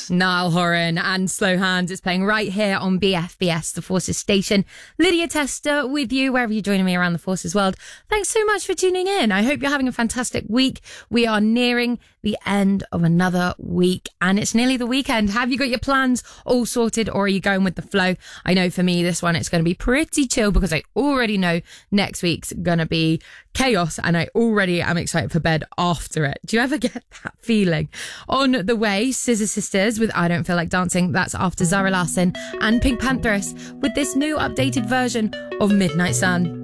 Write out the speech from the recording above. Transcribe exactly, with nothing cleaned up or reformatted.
Forces. Niall Horan and Slow Hands. It's playing right here on B F B S, the Forces station. Lydia Tester with you, wherever you're joining me around the Forces world. Thanks so much for tuning in. I hope you're having a fantastic week. We are nearing the end of another week and it's nearly the weekend. Have you got your plans all sorted or are you going with the flow? I know for me, this one, it's going to be pretty chill because I already know next week's going to be chaos and I already am excited for bed after it. Do you ever get that feeling? On the way, Scissor Sisters with I Don't Feel Like Dancing. That's after Zara Larsson and Pink Pantheress with this new updated version of Midnight Sun.